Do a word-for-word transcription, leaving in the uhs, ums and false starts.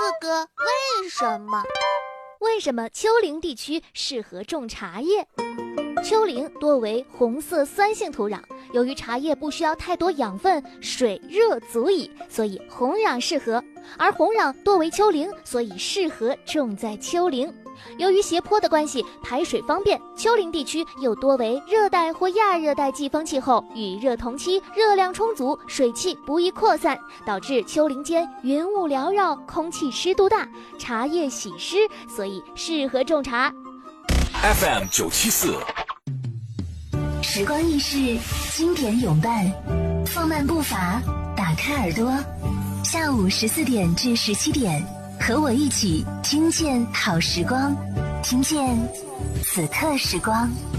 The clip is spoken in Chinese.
哥，为什么？ 为什么丘陵地区适合种茶叶？丘陵多为红色酸性土壤，由于茶叶不需要太多养分，水热足矣，所以红壤适合。而红壤多为丘陵，所以适合种在丘陵。由于斜坡的关系，排水方便，丘陵地区又多为热带或亚热带季风气候，雨热同期，热量充足，水汽不易扩散，导致丘陵间云雾缭绕，空气湿度大，茶叶喜湿，所以适合种茶。 F M 九七四， 时光易逝，经典永伴，放慢步伐，打开耳朵，下午十四点至十七点，和我一起听见好时光，听见此刻时光。